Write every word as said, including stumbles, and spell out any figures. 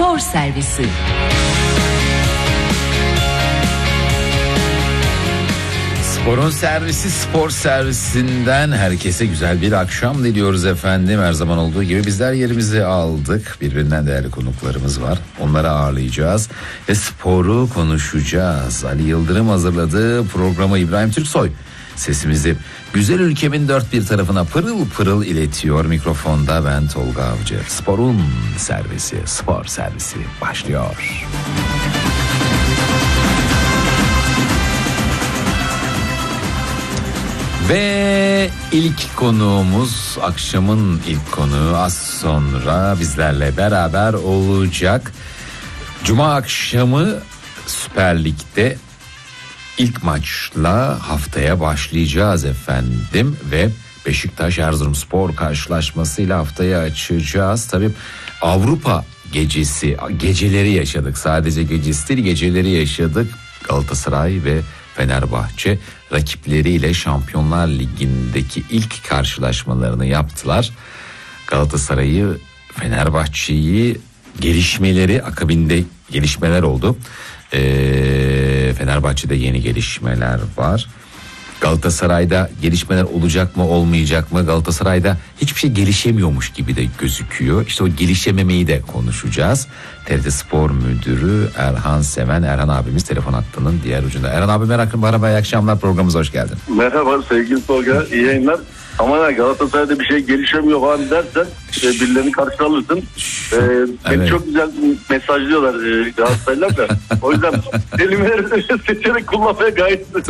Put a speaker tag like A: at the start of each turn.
A: Spor Servisi.
B: Sporun servisi, spor servisinden herkese güzel bir akşam diliyoruz efendim. Her zaman olduğu gibi bizler yerimizi aldık. Birbirinden değerli konuklarımız var. Onları ağırlayacağız ve sporu konuşacağız. Ali Yıldırım hazırladığı programı İbrahim Türksoy sesimizi güzel ülkemin dört bir tarafına pırıl pırıl iletiyor. Mikrofonda ben Tolga Avcı. Sporun servisi, spor servisi başlıyor. Ve ilk konuğumuz, akşamın ilk konuğu az sonra bizlerle beraber olacak. Cuma akşamı Süper Lig'de ilk maçla haftaya başlayacağız efendim ve Beşiktaş Erzurumspor karşılaşmasıyla haftayı açacağız. Tabii Avrupa gecesi, geceleri yaşadık. Sadece gecesi değil, geceleri yaşadık. Galatasaray ve Fenerbahçe rakipleriyle Şampiyonlar Ligi'ndeki ilk karşılaşmalarını yaptılar. Galatasaray'ı, Fenerbahçe'yi, gelişmeleri akabinde gelişmeler oldu. Ee, Fenerbahçe'de yeni gelişmeler var. Galatasaray'da gelişmeler olacak mı olmayacak mı? Galatasaray'da hiçbir şey gelişemiyormuş gibi de gözüküyor. İşte o gelişememeyi de konuşacağız. T R T Spor Müdürü Erhan Seven, Erhan abimiz telefon hattının diğer ucunda. Erhan abi merhaba, iyi akşamlar, programımıza hoş geldin.
C: Merhaba sevgili Tolga, iyi yayınlar. Ama ya Galatasaray'da bir şey gelişemiyor falan dersen e, birilerini karşı alırsın. E, evet. Çok güzel mesajlıyorlar e, Galatasaraylılar da. O yüzden kelimeleri seçerek kullanmaya gayet